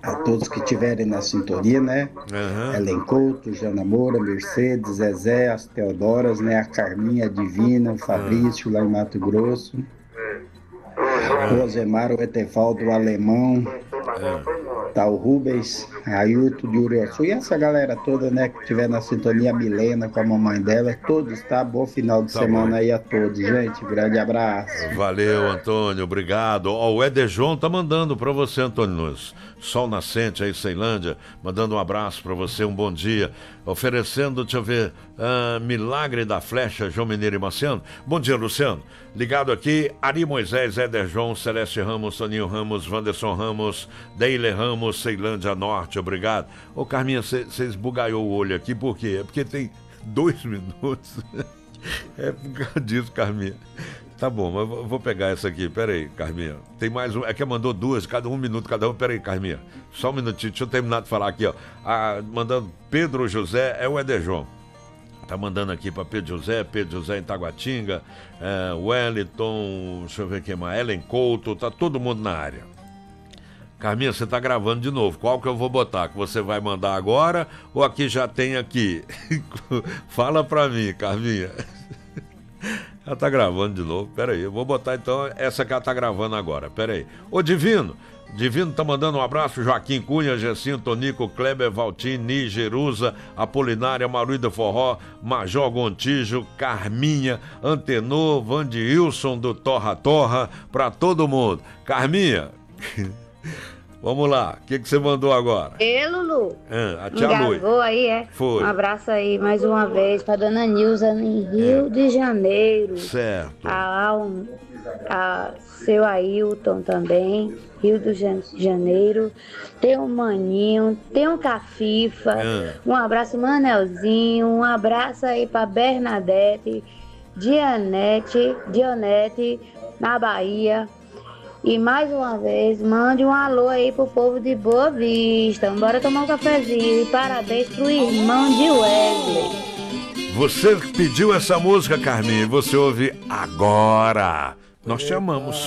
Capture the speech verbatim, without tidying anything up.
a todos que estiverem na sintonia, né? Uhum. Ellen Couto, Jana Moura, Mercedes, Zezé, as Teodoras, né? A Carminha, a Divina, o Fabrício, lá em Mato Grosso. O Rosemar, o Etevaldo, o Alemão, tá o Rubens, a Ailton de Uriaçu, e essa galera toda, né, que estiver na sintonia, a Milena com a mamãe dela, todos, tá? Bom final de Tá semana bom. aí a todos, gente, grande abraço. Valeu, Antônio, obrigado. Ó, o Edejon tá mandando pra você, Antônio Nunes. Sol nascente aí, Ceilândia, mandando um abraço pra você, um bom dia. Oferecendo, deixa eu ver, ah, Milagre da Flecha, João Mineiro e Marciano. Bom dia, Luciano. Ligado aqui, Ari Moisés, Edejon, Celeste Ramos, Toninho Ramos, Wanderson Ramos, Deile Ramos, Ceilândia Norte, obrigado. Ô, Carminha, você esbugaiou o olho aqui, por quê? É porque tem dois minutos. É por causa disso, Carminha. Tá bom, mas eu vou pegar essa aqui. Pera aí, Carminha. Tem mais um. É que mandou duas, cada um minuto, cada um. Pera aí, Carminha. Só um minutinho, deixa eu terminar de falar aqui, ó. Ah, mandando Pedro José, é o Edejon. Tá mandando aqui para Pedro José, Pedro José em Taguatinga, é, Wellington, deixa eu ver quem mais, Ellen Couto, tá todo mundo na área. Carminha, você tá gravando de novo. Qual que eu vou botar? Que você vai mandar agora ou aqui já tem aqui? Fala pra mim, Carminha. Ela tá gravando de novo. Pera aí, eu vou botar então essa que ela tá gravando agora. Pera aí. Ô, Divino. Divino tá mandando um abraço. Joaquim Cunha, Gessinho, Tonico, Kleber, Valtim, Ni, Jerusa, Apolinária, Maruída Forró, Major Gontijo, Carminha, Antenor, Vandilson do Torra Torra, pra todo mundo. Carminha... Vamos lá, o que, que você mandou agora? Ê, Lulu. Ah, a tia Lu. Engasgou aí, é? Foi. Um abraço aí mais uma vez pra dona Nilza em Rio é. de Janeiro. Certo. A, um, a seu Ailton também, Rio de Janeiro. Tem um Maninho, tem um Cafifa. É. Um abraço, Manelzinho. Um abraço aí pra Bernadette, Dianete, Dionete, na Bahia. E mais uma vez, mande um alô aí pro povo de Boa Vista. Bora tomar um cafezinho. E parabéns pro irmão de Wesley. Você pediu essa música, Carminha, e você ouve agora. Nós te amamos.